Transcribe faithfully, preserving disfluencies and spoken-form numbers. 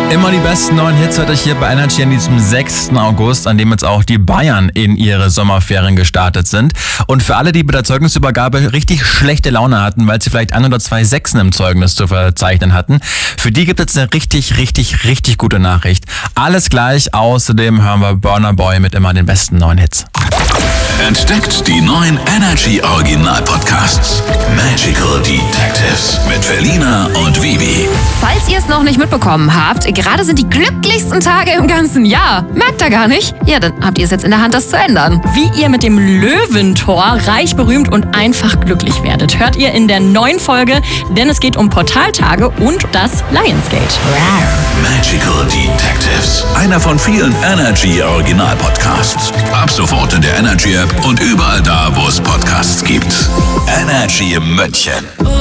Immer die besten neuen Hits hört euch hier bei Energy an diesem sechsten August, an dem jetzt auch die Bayern in ihre Sommerferien gestartet sind. Und für alle, die bei der Zeugnisübergabe richtig schlechte Laune hatten, weil sie vielleicht ein oder zwei Sechsen im Zeugnis zu verzeichnen hatten, für die gibt es eine richtig, richtig, richtig gute Nachricht. Alles gleich, außerdem hören wir Burna Boy mit immer den besten neuen Hits. Entdeckt die neuen Energy Original Podcasts. Magical Detectives mit Felina und Vivi. Falls ihr es noch nicht mitbekommen habt, gerade sind die glücklichsten Tage im ganzen Jahr. Merkt ihr gar nicht? Ja, dann habt ihr es jetzt in der Hand, das zu ändern. Wie ihr mit dem Löwentor reich, berühmt und einfach glücklich werdet, hört ihr in der neuen Folge, denn es geht um Portaltage und das Lionsgate. Magical Detectives. Einer von vielen Energy Original Podcasts. Ab sofort in der Energy App und überall da, wo es Podcasts gibt. Energy München.